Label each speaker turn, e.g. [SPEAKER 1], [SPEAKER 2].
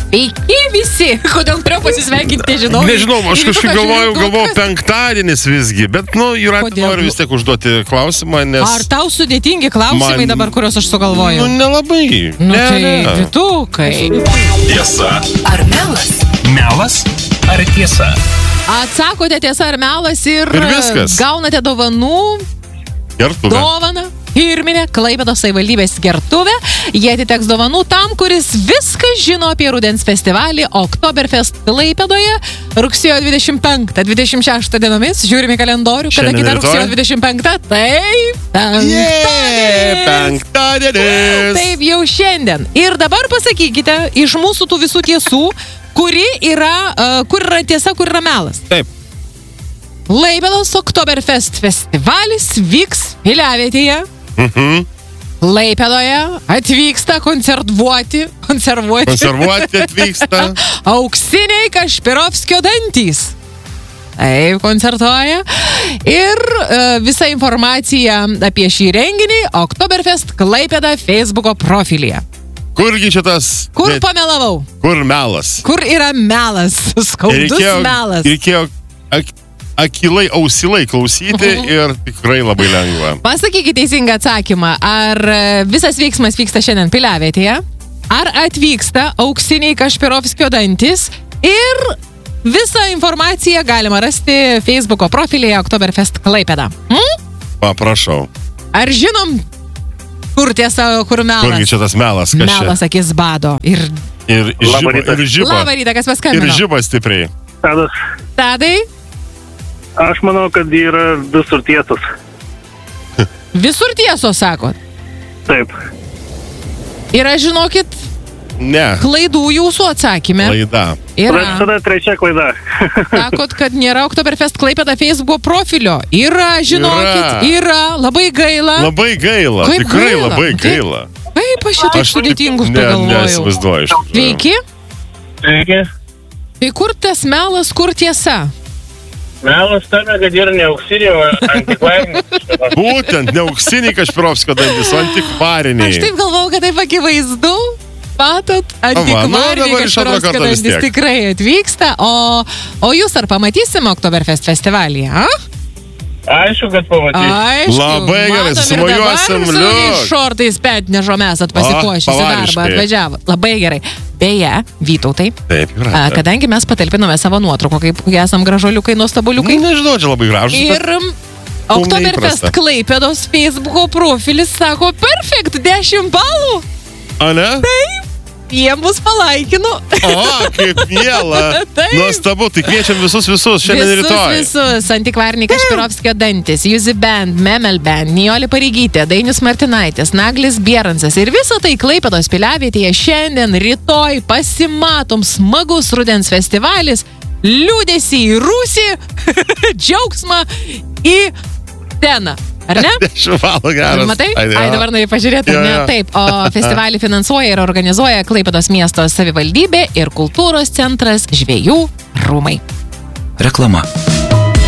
[SPEAKER 1] Sveiki visi. Kodėl turėjau pasisveikinti, nežinau.
[SPEAKER 2] Nežinau, aš kažkaip galvojau penktadienis visgi, bet, Jūratė, noriu vis tiek užduoti klausimą, nes...
[SPEAKER 1] Ar tau sudėtingi klausimai dabar, kuriuos aš sugalvoju?
[SPEAKER 2] Nelabai.
[SPEAKER 1] Tai vitukai.
[SPEAKER 3] Tiesa
[SPEAKER 4] ar melas?
[SPEAKER 3] Melas ar tiesa?
[SPEAKER 1] Atsakote tiesa ar melas ir
[SPEAKER 2] viskas.
[SPEAKER 1] Gaunate dovanų.
[SPEAKER 2] Gertuvė.
[SPEAKER 1] Dovaną. Firminė Klaipėdos savivaldybės gertuvė. Jie atiteks dovanų tam, kuris viską žino apie rudens festivalį Oktoberfest Klaipėdoje rugsėjo 25-26 dienomis. Žiūrime kalendorių, kada kita rugsėjo 25. Taip,
[SPEAKER 2] penktadienis.
[SPEAKER 1] Taip, jau šiandien. Ir dabar pasakykite iš mūsų tų visų tiesų, kur yra tiesa, kur yra melas.
[SPEAKER 2] Taip.
[SPEAKER 1] Klaipėdos Oktoberfest festivalis vyks Piliavietėje. Klaipėdoje atvyksta konservuoti
[SPEAKER 2] atvyksta
[SPEAKER 1] auksiniai Kašpirovskio dantys. Taip, koncertuoja. Ir visa informacija apie šį renginį Oktoberfest Klaipėda Facebooko profilyje.
[SPEAKER 2] Kurgi šitas...
[SPEAKER 1] Kur pamelavau?
[SPEAKER 2] Kur melas?
[SPEAKER 1] Kur yra melas? Skaudus melas.
[SPEAKER 2] Reikėjo akilai, ausilai klausyti ir tikrai labai lengva.
[SPEAKER 1] Pasakykite teisingą atsakymą. Ar visas veiksmas vyksta šiandien Piliavietėje? Ar atvyksta auksiniai Kašpirovskio dantis? Ir visą informaciją galima rasti Facebooko profilyje Oktoberfest Klaipėda.
[SPEAKER 2] Paprašau.
[SPEAKER 1] Ar žinom, kur tiesa, kur melas?
[SPEAKER 2] Kurgi čia tas melas?
[SPEAKER 1] Melas akis bado. Ir
[SPEAKER 2] žiba.
[SPEAKER 1] Labą rytą, kas paskambino?
[SPEAKER 2] Ir žiba stipriai.
[SPEAKER 5] Tadas.
[SPEAKER 1] Tadai?
[SPEAKER 5] Aš manau, kad yra visur tiesos.
[SPEAKER 1] Visur tiesos, sakot?
[SPEAKER 5] Taip.
[SPEAKER 1] Yra, žinokit,
[SPEAKER 2] Ne.
[SPEAKER 1] klaidų jūsų atsakymė.
[SPEAKER 2] Klaida.
[SPEAKER 1] Yra.
[SPEAKER 5] Tada trečia klaida.
[SPEAKER 1] Sakot, kad nėra Oktoberfest Klaipėda Facebook profilio. Yra, žinokit, yra. Labai gaila.
[SPEAKER 2] Labai gaila.
[SPEAKER 1] Kaip
[SPEAKER 2] Tikrai
[SPEAKER 1] gaila?
[SPEAKER 2] labai gaila.
[SPEAKER 1] Kaip aš šitaip sudėtingus pagalvojau.
[SPEAKER 2] Neįsivaizduoju.
[SPEAKER 1] Sveiki.
[SPEAKER 5] Sveiki.
[SPEAKER 1] Tai kur tas melas, kur tiesa?
[SPEAKER 5] Melas tame, kad yra ne auksiniai, o antikvariniai.
[SPEAKER 2] Būtent, ne auksiniai Kašpirovskio dantis, o antikvariniai.
[SPEAKER 1] Aš taip galvojau, kad taip akivaizdu. Matot, antikvariniai
[SPEAKER 2] dabar iš antro
[SPEAKER 1] Kašpirovskio
[SPEAKER 2] karto vis
[SPEAKER 1] dantis
[SPEAKER 2] tiek.
[SPEAKER 1] tikrai atvyksta. O jūs ar pamatysim Oktoberfest festivalyje, a?
[SPEAKER 5] Aišku, kad pamatysim.
[SPEAKER 1] Aišku.
[SPEAKER 2] Labai gerai, sumojuosim,
[SPEAKER 1] liuk.
[SPEAKER 2] liuk.
[SPEAKER 1] Šortais petnežom esat pasipuošęs į darbą,
[SPEAKER 2] pavališkai.
[SPEAKER 1] atvažiavo. Labai gerai. Beje, Vytautai,
[SPEAKER 2] Taip, Jūratė.
[SPEAKER 1] kadangi mes patalpinome savo nuotrauką, kaip esam gražuoliukai, nuostabuliukai.
[SPEAKER 2] Nežinau, čia labai gražus.
[SPEAKER 1] Ir Oktoberfest
[SPEAKER 2] neįprasta.
[SPEAKER 1] Klaipėdos Facebooko profilis sako, perfekt, 10 balų.
[SPEAKER 2] A, ne?
[SPEAKER 1] Jiem bus palaikinu.
[SPEAKER 2] O, kaip miela.
[SPEAKER 1] Taip.
[SPEAKER 2] Nuostabu, tai kviečiam visus šiandien ir rytoj.
[SPEAKER 1] Visus. Antikvariniai Kašpirovskio dantis, Juzi Band, Memel Band, Nijolė Pareigytė, Dainius Martinaitis, Naglis Bierancas. Ir visą tai Klaipėdos Piliavietėje šiandien, rytoj pasimatom smagus rudens festivalis, liūdesį į rūsį, džiaugsmą į sceną. Ar ne?
[SPEAKER 2] 10 balų geras.
[SPEAKER 1] Matai? Ai, dabar nori pažiūrėti, ar ne?
[SPEAKER 2] Jo.
[SPEAKER 1] Taip, o festivalį finansuoja ir organizuoja Klaipėdos miesto savivaldybė ir kultūros centras Žvejų rūmai.
[SPEAKER 3] Reklama.